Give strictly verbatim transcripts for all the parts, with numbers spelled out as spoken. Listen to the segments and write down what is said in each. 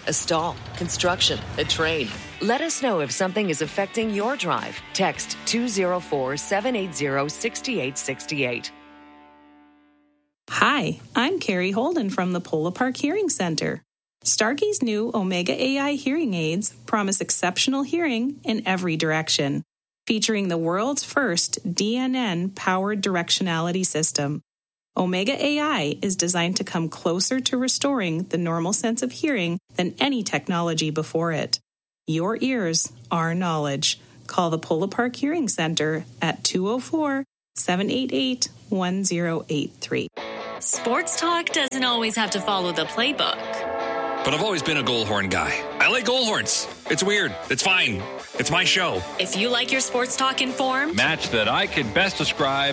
a stall, construction, a train. Let us know if something is affecting your drive. Text two oh four, seven eight zero, six eight six eight. Hi, I'm Carrie Holden from the Polo Park Hearing Center. Starkey's new Omega A I hearing aids promise exceptional hearing in every direction, featuring the world's first D N N-powered directionality system. Omega A I is designed to come closer to restoring the normal sense of hearing than any technology before it. Your ears, our knowledge. Call the Polo Park Hearing Center at two oh four, seven eight eight, one oh eight three. Sports talk doesn't always have to follow the playbook. But I've always been a Goalhorn guy. I like Goalhorns. It's weird. It's fine. It's my show. If you like your sports talk informed, match that I could best describe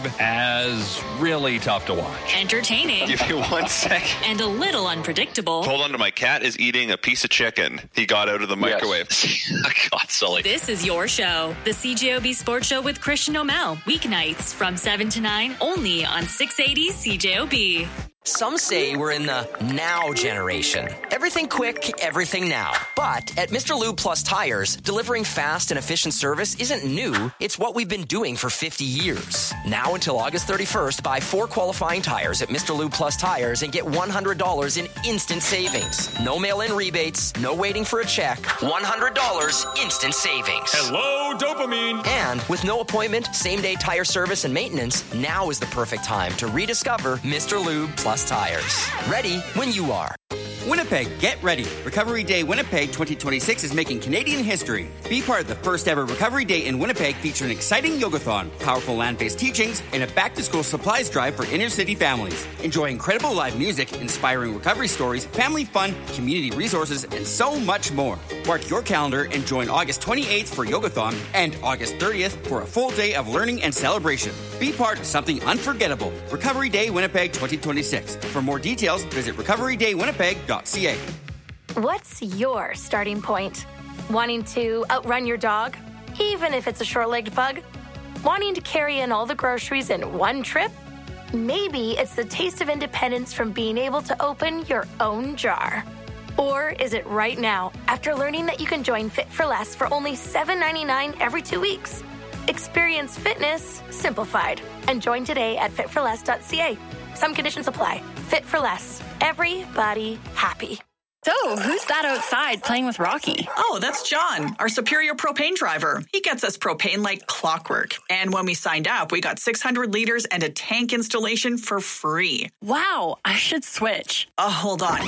as really tough to watch. Entertaining. Give you one second. And a little unpredictable. Hold on to my cat is eating a piece of chicken. He got out of the microwave. Yes. God, Sully. This is your show. The C J O B Sports Show with Christian O'Mell. Weeknights from seven to nine only on six eighty C J O B. Some say we're in the now generation. Everything quick, everything now. But at Mister Lube Plus Tires, delivering fast and efficient service isn't new. It's what we've been doing for fifty years. Now until August thirty-first, buy four qualifying tires at Mister Lube Plus Tires and get one hundred dollars in instant savings. No mail-in rebates, no waiting for a check. one hundred dollars instant savings. Hello, dopamine. And with no appointment, same-day tire service and maintenance, now is the perfect time to rediscover Mister Lube Plus Tires. Ready when you are. Winnipeg, get ready. Recovery Day Winnipeg twenty twenty-six is making Canadian history. Be part of the first ever Recovery Day in Winnipeg featuring an exciting yogathon, powerful land-based teachings, and a back-to-school supplies drive for inner-city families. Enjoy incredible live music, inspiring recovery stories, family fun, community resources, and so much more. Mark your calendar and join August twenty-eighth for yogathon and August thirtieth for a full day of learning and celebration. Be part of something unforgettable. Recovery Day Winnipeg twenty twenty-six. For more details, visit recovery day winnipeg dot c a. What's your starting point? Wanting to outrun your dog, even if it's a short-legged pug? Wanting to carry in all the groceries in one trip? Maybe it's the taste of independence from being able to open your own jar. Or is it right now, after learning that you can join Fit for Less for only seven dollars and ninety-nine cents every two weeks? Experience fitness simplified and join today at fit for less dot c a. Some conditions apply. Fit for Less. Everybody happy. So, who's that outside playing with Rocky? Oh, that's John, our Superior propane driver. He gets us propane like clockwork. And when we signed up, we got six hundred liters and a tank installation for free. Wow, I should switch. Oh, hold on.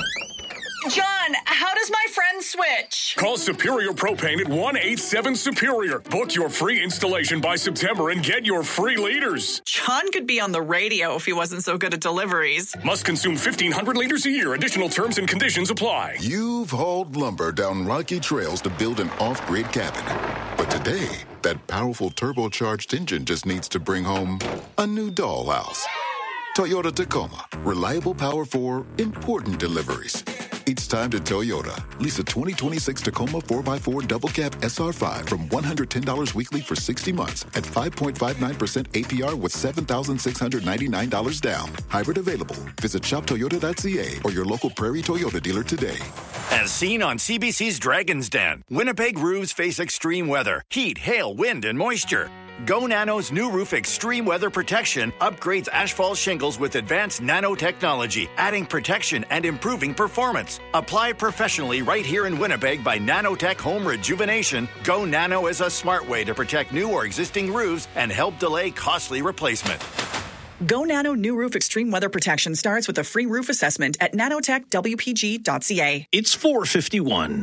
John, how does my friend switch? Call Superior Propane at one eight seven Superior. Book your free installation by September and get your free liters. John could be on the radio if he wasn't so good at deliveries. Must consume fifteen hundred liters a year. Additional terms and conditions apply. You've hauled lumber down rocky trails to build an off-grid cabin. But today, that powerful turbocharged engine just needs to bring home a new dollhouse. Toyota Tacoma. Reliable power for important deliveries. It's time to Toyota. Lease a twenty twenty-six Tacoma four by four double cab S R five from one hundred ten dollars weekly for sixty months at five point five nine percent A P R with seven thousand six hundred ninety-nine dollars down. Hybrid available. Visit shop toyota dot c a or your local Prairie Toyota dealer today. As seen on C B C's Dragon's Den, Winnipeg roofs face extreme weather, heat, hail, wind, and moisture. Go Nano's new roof extreme weather protection upgrades asphalt shingles with advanced nanotechnology, adding protection and improving performance. Apply professionally right here in Winnipeg by Nanotech Home Rejuvenation. Go Nano is a smart way to protect new or existing roofs and help delay costly replacement. Go Nano New Roof Extreme Weather Protection starts with a free roof assessment at nanotech w p g dot c a. It's four fifty-one.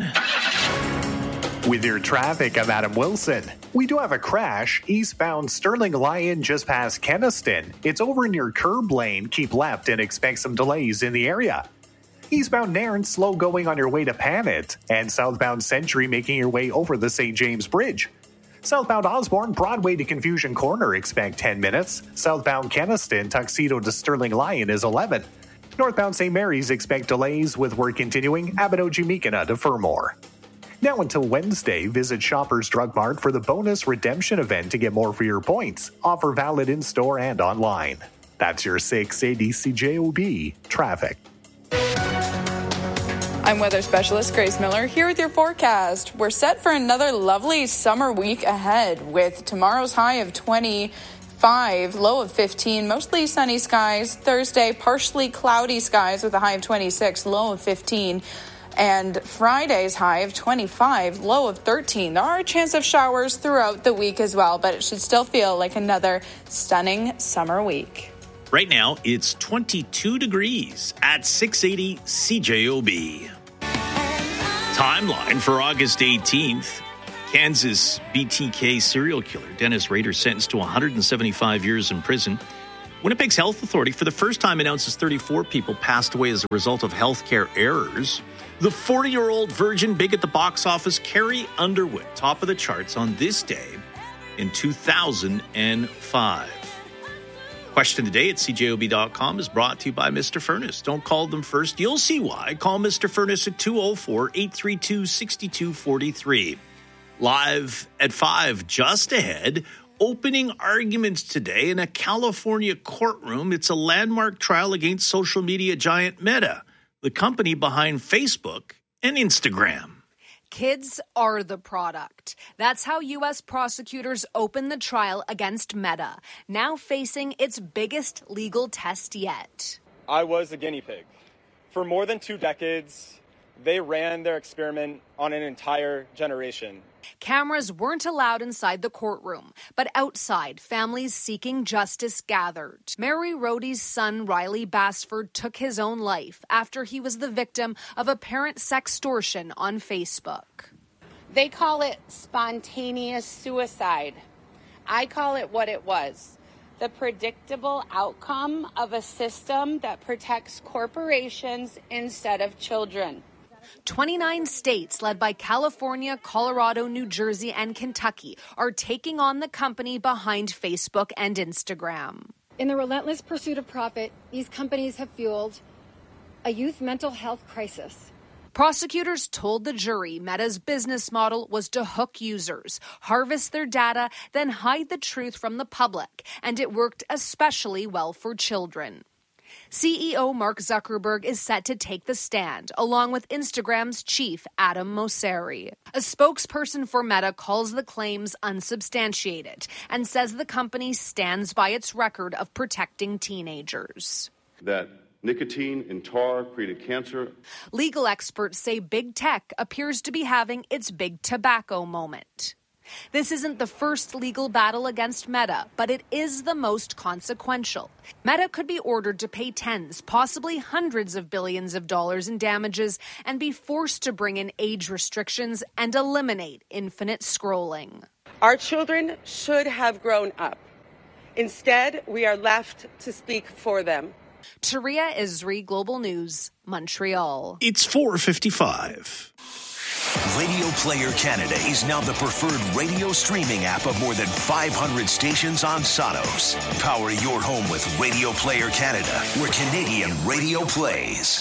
With your traffic, I'm Adam Wilson. We do have a crash eastbound Sterling Lyon just past Kenaston. It's over near curb lane. Keep left and expect some delays in the area. Eastbound Nairn, slow going on your way to Panet. And southbound Century making your way over the Saint James Bridge. Southbound Osborne, Broadway to Confusion Corner, expect ten minutes. Southbound Kenaston, Tuxedo to Sterling Lyon is eleven. Northbound Saint Mary's, expect delays with work continuing. Abinogi-Meekina to Fermor. Now until Wednesday, visit Shoppers Drug Mart for the bonus redemption event to get more for your points. Offer valid in-store and online. That's your six eighty C J O B traffic. I'm weather specialist Grace Miller here with your forecast. We're set for another lovely summer week ahead with tomorrow's high of twenty-five, low of fifteen, mostly sunny skies. Thursday, partially cloudy skies with a high of twenty-six, low of fifteen. And Friday's high of twenty-five, low of thirteen. There are a chance of showers throughout the week as well, but it should still feel like another stunning summer week. Right now, it's twenty-two degrees at six eighty C J O B. Timeline for August eighteenth. Kansas B T K serial killer Dennis Rader sentenced to one hundred seventy-five years in prison. Winnipeg's Health Authority for the first time announces thirty-four people passed away as a result of healthcare errors. The forty-year-old virgin big at the box office, Carrie Underwood, top of the charts on this day in two thousand five. Question today at C J O B dot com is brought to you by Mister Furnace. Don't call them first. You'll see why. Call Mister Furnace at two oh four, eight three two, six two four three. Live at five, just ahead. Opening arguments today in a California courtroom. It's a landmark trial against social media giant Meta, the company behind Facebook and Instagram. Kids are the product. That's how U S prosecutors opened the trial against Meta, now facing its biggest legal test yet. I was a guinea pig. For more than two decades, they ran their experiment on an entire generation. Cameras weren't allowed inside the courtroom, but outside, families seeking justice gathered. Mary Rohde's son, Riley Basford, took his own life after he was the victim of apparent sextortion on Facebook. They call it spontaneous suicide. I call it what it was: the predictable outcome of a system that protects corporations instead of children. twenty-nine states, led by California, Colorado, New Jersey, and Kentucky, are taking on the company behind Facebook and Instagram. In the relentless pursuit of profit, these companies have fueled a youth mental health crisis. Prosecutors told the jury Meta's business model was to hook users, harvest their data, then hide the truth from the public, and it worked especially well for children. C E O Mark Zuckerberg is set to take the stand, along with Instagram's chief, Adam Mosseri. A spokesperson for Meta calls the claims unsubstantiated and says the company stands by its record of protecting teenagers. That nicotine and tar created cancer. Legal experts say big tech appears to be having its big tobacco moment. This isn't the first legal battle against Meta, but it is the most consequential. Meta could be ordered to pay tens, possibly hundreds of billions of dollars in damages and be forced to bring in age restrictions and eliminate infinite scrolling. Our children should have grown up. Instead, we are left to speak for them. Taria Isri, Global News, Montreal. It's four fifty-five. Radio Player Canada is now the preferred radio streaming app of more than five hundred stations on Sonos. Power your home with Radio Player Canada, where Canadian radio plays.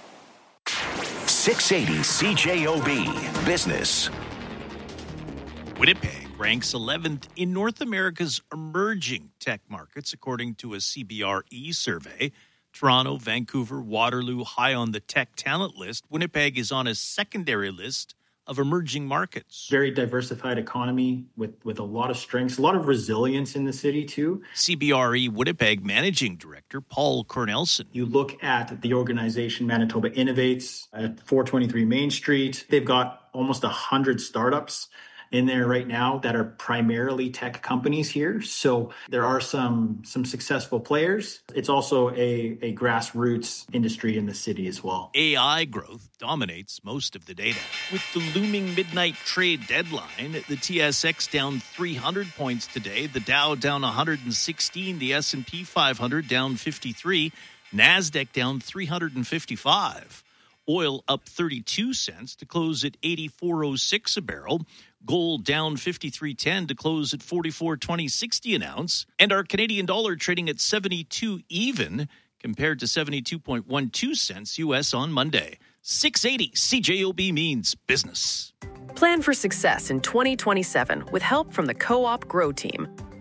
six eighty C J O B Business. Winnipeg ranks eleventh in North America's emerging tech markets, according to a C B R E survey. Toronto, Vancouver, Waterloo, high on the tech talent list. Winnipeg is on a secondary list of emerging markets. Very diversified economy with, with a lot of strengths, a lot of resilience in the city too. C B R E Winnipeg Managing Director Paul Cornelson. You look at the organization Manitoba Innovates at four twenty-three Main Street. They've got almost one hundred startups in there right now that are primarily tech companies here. So there are some some successful players. It's also a, a grassroots industry in the city as well. A I growth dominates most of the data. With the looming midnight trade deadline, the T S X down three hundred points today, the Dow down one hundred sixteen, the S and P five hundred down fifty-three, NASDAQ down three hundred fifty-five. Oil up thirty-two cents to close at eighty-four oh six a barrel. Gold down fifty-three ten to close at forty-four twenty sixty an ounce. And our Canadian dollar trading at seventy-two even compared to seventy-two point one two cents U S on Monday. six eighty C J O B means business. Plan for success in twenty twenty-seven with help from the Co-op Grow Team.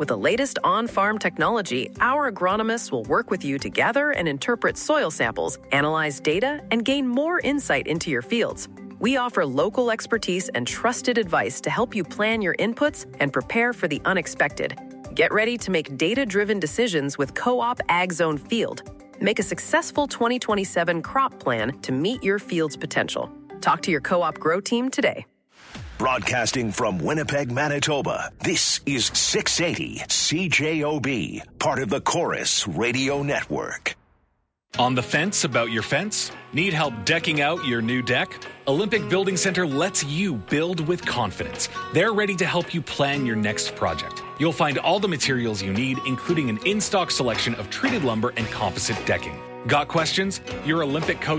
With the latest on-farm technology, our agronomists will work with you to gather and interpret soil samples, analyze data, and gain more insight into your fields. We offer local expertise and trusted advice to help you plan your inputs and prepare for the unexpected. Get ready to make data-driven decisions with Co-op AgZone Field. Make a successful twenty twenty-seven crop plan to meet your field's potential. Talk to your Co-op Grow team today. Broadcasting from Winnipeg, Manitoba, this is six eighty C J O B, part of the Chorus Radio Network. On the fence about your fence? Need help decking out your new deck? Olympic Building Center lets you build with confidence. They're ready to help you plan your next project. You'll find all the materials you need, including an in-stock selection of treated lumber and composite decking. Got questions? Your Olympic coach